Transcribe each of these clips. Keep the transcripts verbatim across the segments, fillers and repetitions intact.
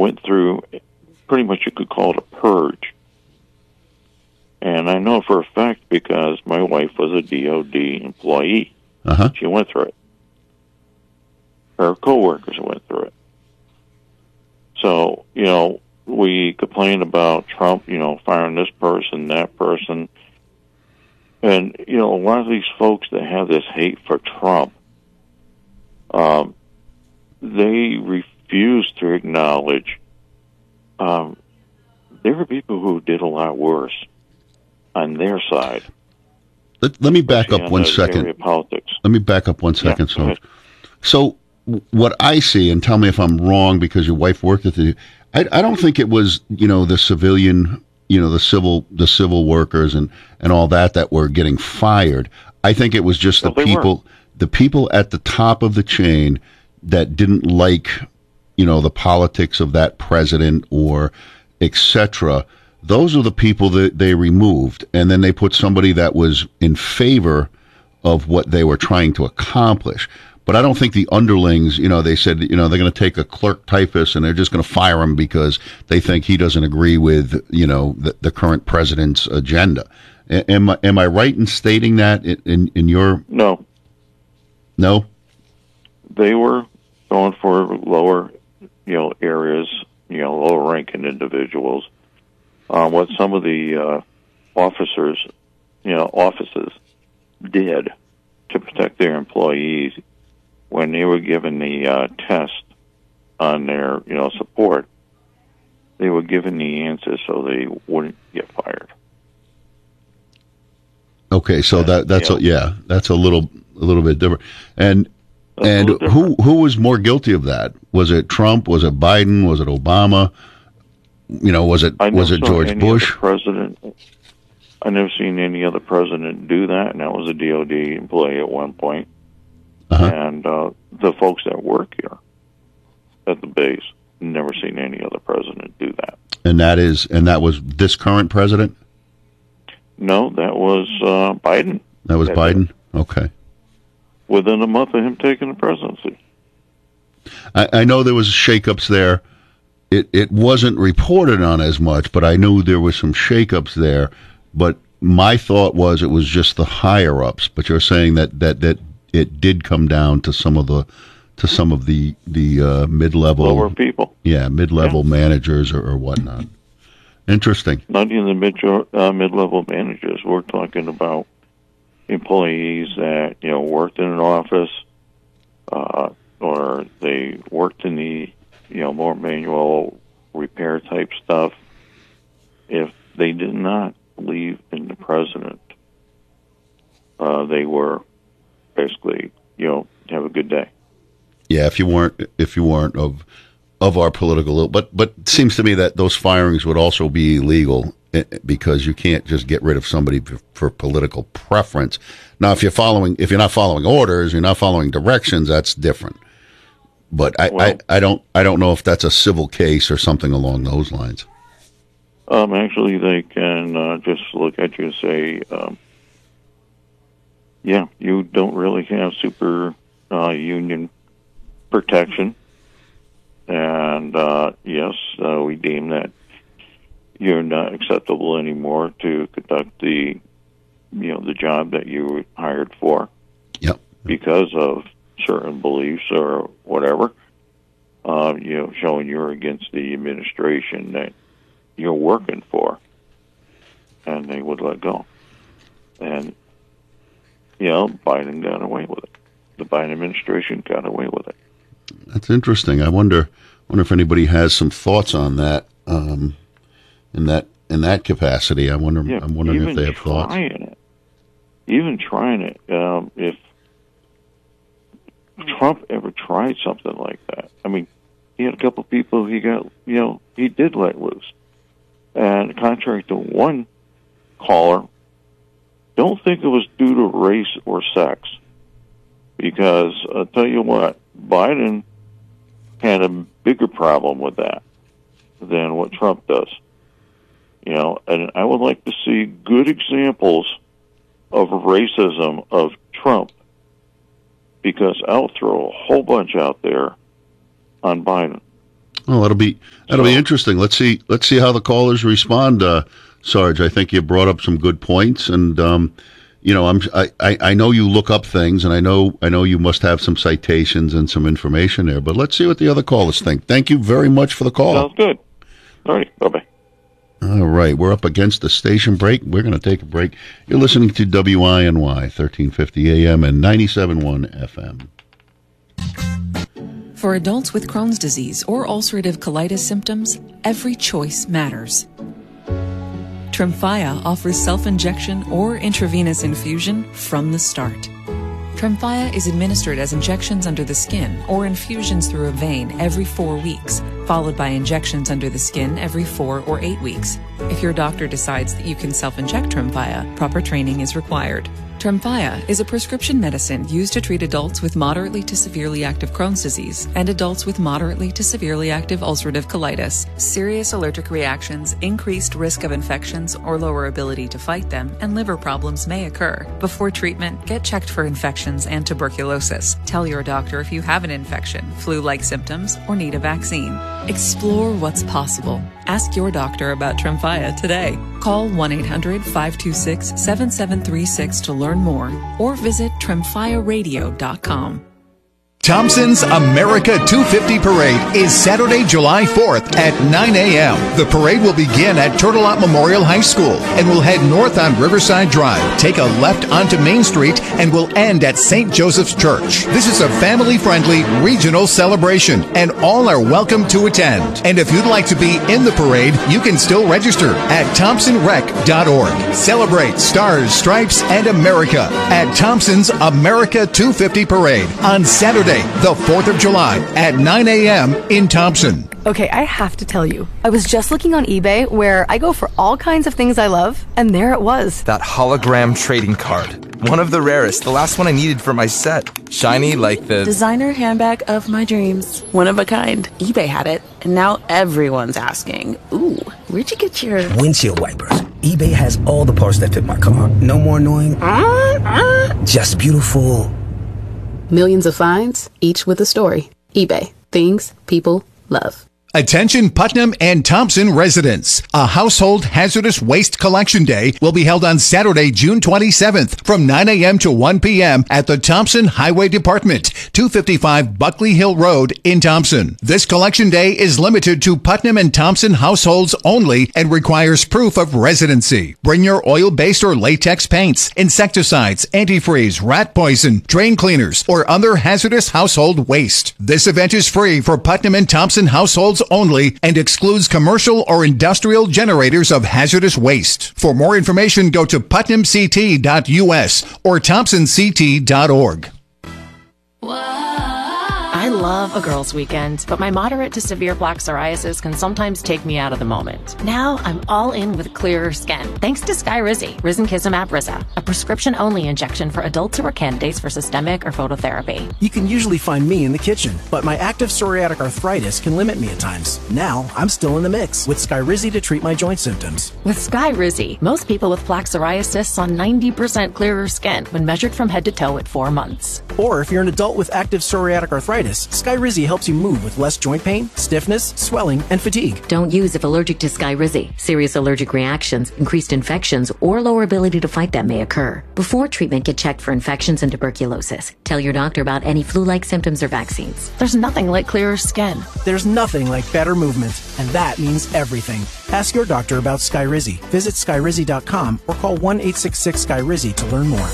went through pretty much you could call it a purge. And I know for a fact because my wife was a D O D employee. Uh-huh. She went through it. Her coworkers went through it. So, you know, we complain about Trump, you know, firing this person, that person. And, you know, a lot of these folks that have this hate for Trump, um, they refuse to acknowledge um, there were people who did a lot worse on their side. Let, let me back up one second. Politics. Let me back up one second. Yeah, so, so what I see, and tell me if I'm wrong because your wife worked at the, I, I don't think it was, you know, the civilian, you know, the civil, the civil workers and, and all that that were getting fired. I think it was just the well, people, were. the people at the top of the chain that didn't like, you know, the politics of that president or et cetera. Those are the people that they removed, and then they put somebody that was in favor of what they were trying to accomplish. But I don't think the underlings, you know, they said, you know, they're going to take a clerk typist and they're just going to fire him because they think he doesn't agree with, you know, the, the current president's agenda. A- am I, am I right in stating that in, in, in your... No. No? They were going for lower, you know, areas, you know, lower ranking individuals. Uh, what some of the uh, officers, you know, offices did to protect their employees when they were given the uh, test on their, you know, support, they were given the answers so they wouldn't get fired. Okay, so that that's yeah. a, yeah, that's a little a little bit different. And That's and who who was more guilty of that? Was it Trump? Was it Biden? Was it Obama? You know, was it I was it George Bush? President. I never seen any other president do that, and that was a D O D employee at one point. Uh-huh. And uh, the folks that work here at the base never seen any other president do that. And that is and that was this current president? No, that was uh, Biden. That was that Biden? did. Okay. Within a month of him taking the presidency. I, I know there was shakeups there. It it wasn't reported on as much, but I knew there was some shakeups there. But my thought was it was just the higher ups. But you're saying that, that, that it did come down to some of the to some of the the uh, mid level lower people. Yeah, mid level yeah. managers or, or whatnot. Interesting. Not even the mid uh, mid level managers. We're talking about employees that, you know, worked in an office, uh, or they worked in the, you know, more manual repair type stuff. If they did not believe in the president, uh, they were basically, you know, have a good day. Yeah, if you weren't, if you weren't of of our political, but but it seems to me that those firings would also be illegal because you can't just get rid of somebody for, for political preference. Now, if you're following, if you're not following orders, you're not following directions, that's different. But I, well, I, I don't I don't know if that's a civil case or something along those lines. Um, actually, they can uh, just look at you and say, um, "Yeah, you don't really have super uh, union protection, and uh, yes, uh, we deem that you're not acceptable anymore to conduct the, you know, the job that you were hired for, yep, because of certain beliefs or whatever. Uh, you know, showing you're against the administration that you're working for," and they would let go. And, you know, Biden got away with it. The Biden administration got away with it. That's interesting. I wonder wonder if anybody has some thoughts on that, um, in that in that capacity. I wonder. Yeah, I'm wondering if they have thoughts. It, even trying it, um, if Trump ever tried something like that, I mean, he had a couple people he got, you know, he did let loose. And contrary to one caller, don't think it was due to race or sex. Because I'll tell you what, Biden had a bigger problem with that than what Trump does. You know, and I would like to see good examples of racism of Trump, because I'll throw a whole bunch out there on Biden. Oh, that'll be that'll so, be interesting. Let's see let's see how the callers respond, uh, Sarge. I think you brought up some good points, and um, you know, I'm I, I know you look up things, and I know I know you must have some citations and some information there. But let's see what the other callers think. Thank you very much for the call. Sounds good. All right, bye bye. All right, we're up against the station break. We're going to take a break. You're listening to W I N Y, thirteen fifty A M and ninety-seven point one F M. For adults with Crohn's disease or ulcerative colitis symptoms, every choice matters. Tremfya offers self-injection or intravenous infusion from the start. Tremfya is administered as injections under the skin or infusions through a vein every four weeks, followed by injections under the skin every four or eight weeks. If your doctor decides that you can self-inject Tremfya, proper training is required. Tremfya is a prescription medicine used to treat adults with moderately to severely active Crohn's disease and adults with moderately to severely active ulcerative colitis. Serious allergic reactions, increased risk of infections or lower ability to fight them, and liver problems may occur. Before treatment, get checked for infections and tuberculosis. Tell your doctor if you have an infection, flu-like symptoms, or need a vaccine. Explore what's possible. Ask your doctor about Tremfya today. Call one eight hundred five two six seven seven three six to learn more, or visit tremfya radio dot com. Thompson's America two fifty Parade is Saturday, July fourth at nine a.m. The parade will begin at Turtle Lot Memorial High School and will head north on Riverside Drive, take a left onto Main Street, and will end at Saint Joseph's Church. This is a family-friendly regional celebration, and all are welcome to attend. And if you'd like to be in the parade, you can still register at thompson rec dot org. Celebrate Stars, Stripes, and America at Thompson's America two fifty Parade on Saturday, the fourth of July at nine a.m. in Thompson. Okay, I have to tell you, I was just looking on eBay where I go for all kinds of things I love, and there it was. That hologram trading card. One of the rarest, the last one I needed for my set. Shiny like the designer handbag of my dreams. One of a kind. eBay had it, and now everyone's asking, ooh, where'd you get your windshield wipers? eBay has all the parts that fit my car. No more annoying, uh, uh. just beautiful. Millions of finds, each with a story. eBay. Things people love. Attention Putnam and Thompson residents. A household hazardous waste collection day will be held on Saturday, June twenty-seventh from nine a.m. to one p.m. at the Thompson Highway Department, two fifty-five Buckley Hill Road in Thompson. This collection day is limited to Putnam and Thompson households only and requires proof of residency. Bring your oil-based or latex paints, insecticides, antifreeze, rat poison, drain cleaners, or other hazardous household waste. This event is free for Putnam and Thompson households only and excludes commercial or industrial generators of hazardous waste. For more information, go to putnam c t dot u s or thompson c t dot org. I love a girls' weekend, but my moderate to severe plaque psoriasis can sometimes take me out of the moment. Now I'm all in with clearer skin, thanks to Skyrizi, Risankizumab Riza, a prescription-only injection for adults who are candidates for systemic or phototherapy. You can usually find me in the kitchen, but my active psoriatic arthritis can limit me at times. Now I'm still in the mix with Skyrizi to treat my joint symptoms. With Skyrizi, most people with plaque psoriasis saw ninety percent clearer skin when measured from head to toe at four months. Or if you're an adult with active psoriatic arthritis, Skyrizi helps you move with less joint pain, stiffness, swelling, and fatigue. Don't use if allergic to Skyrizi. Serious allergic reactions, increased infections, or lower ability to fight them may occur. Before treatment, get checked for infections and tuberculosis. Tell your doctor about any flu-like symptoms or vaccines. There's nothing like clearer skin. There's nothing like better movement, and that means everything. Ask your doctor about Skyrizi. Visit skyrizi dot com or call one eight six six Skyrizi to learn more.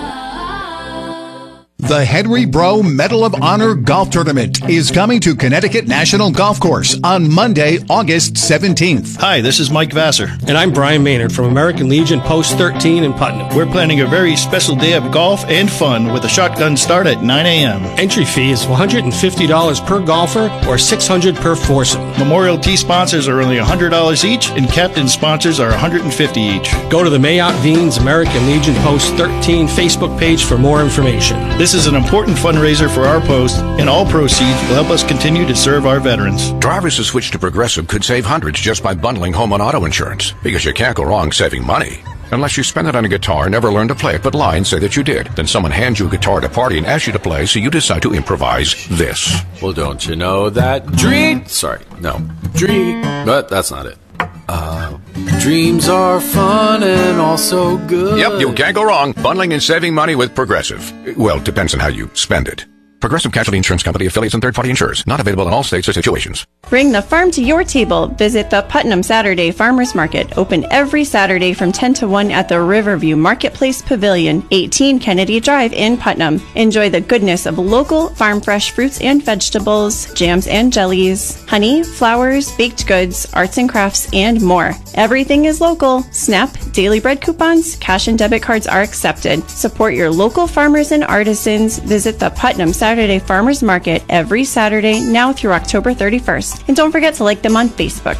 The Henry Bro Medal of Honor Golf Tournament is coming to Connecticut National Golf Course on Monday, August seventeenth. Hi, this is Mike Vassar. And I'm Brian Maynard from American Legion Post thirteen in Putnam. We're planning a very special day of golf and fun with a shotgun start at nine a.m. Entry fee is one hundred fifty dollars per golfer or six hundred dollars per foursome. Memorial tee sponsors are only one hundred dollars each, and captain sponsors are one hundred fifty dollars each. Go to the Mayotte Vines American Legion Post thirteen Facebook page for more information. This is an important fundraiser for our post, and all proceeds will help us continue to serve our veterans. Drivers who switch to Progressive could save hundreds just by bundling home and auto insurance, because you can't go wrong saving money. Unless you spend it on a guitar and never learn to play it, but lie and say that you did. Then someone hands you a guitar at a party and asks you to play, so you decide to improvise this. Well, don't you know that dream... Sorry, no. Dream... But that's not it. Uh, dreams are fun and also good. Yep, you can't go wrong. Bundling and saving money with Progressive. Well, depends on how you spend it. Progressive Casualty Insurance Company, affiliates, and third-party insurers. Not available in all states or situations. Bring the farm to your table. Visit the Putnam Saturday Farmers Market. Open every Saturday from ten to one at the Riverview Marketplace Pavilion, eighteen Kennedy Drive in Putnam. Enjoy the goodness of local farm-fresh fruits and vegetables, jams and jellies, honey, flowers, baked goods, arts and crafts, and more. Everything is local. SNAP, Daily Bread coupons, cash and debit cards are accepted. Support your local farmers and artisans. Visit the Putnam Saturday Farmers Market every Saturday now through October thirty-first. And don't forget to like them on Facebook.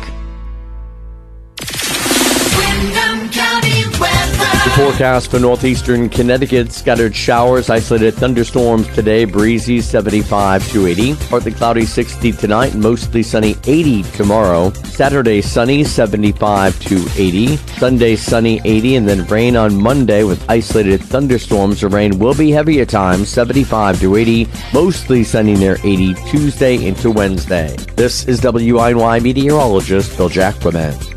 Windham County weather. The forecast for northeastern Connecticut: scattered showers, isolated thunderstorms today, breezy seventy-five to eighty. Partly cloudy sixty tonight, mostly sunny eighty tomorrow. Saturday sunny seventy-five to eighty. Sunday sunny eighty, and then rain on Monday with isolated thunderstorms. The rain will be heavy at times, seventy-five to eighty. Mostly sunny near eighty Tuesday into Wednesday. This is W I N Y meteorologist Bill Jackman.